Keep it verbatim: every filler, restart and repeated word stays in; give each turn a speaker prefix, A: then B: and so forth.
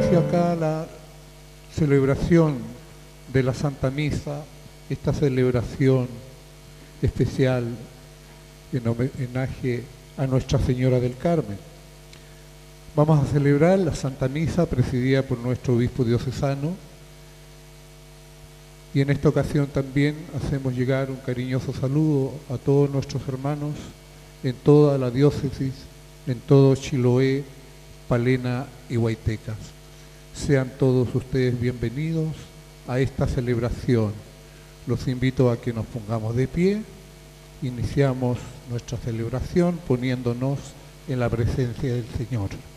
A: inicio acá la celebración de la Santa Misa, esta celebración especial en homenaje a Nuestra Señora del Carmen. Vamos a celebrar la Santa Misa presidida por nuestro obispo diocesano, y en esta ocasión también hacemos llegar un cariñoso saludo a todos nuestros hermanos en toda la diócesis, en todo Chiloé, Palena y Huaytecas. Sean todos ustedes bienvenidos a esta celebración. Los invito a que nos pongamos de pie. Iniciamos nuestra celebración poniéndonos en la presencia del Señor.